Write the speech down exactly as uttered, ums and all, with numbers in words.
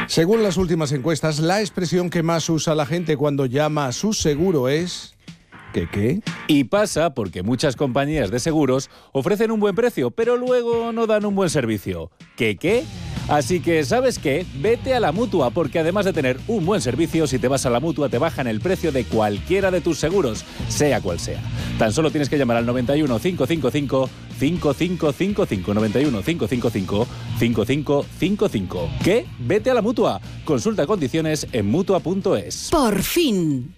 Según las últimas encuestas, la expresión que más usa la gente cuando llama a su seguro es... ¿Qué qué? Y pasa porque muchas compañías de seguros ofrecen un buen precio, pero luego no dan un buen servicio. ¿Qué qué? Así que, ¿sabes qué? Vete a la Mutua, porque además de tener un buen servicio, si te vas a la Mutua te bajan el precio de cualquiera de tus seguros, sea cual sea. Tan solo tienes que llamar al noventa y uno, cinco cinco cinco, cinco cinco cinco cinco, noventa y uno, cinco cinco cinco, cinco cinco cinco cinco. ¿Qué? Vete a la Mutua. Consulta condiciones en mutua punto es. Por fin.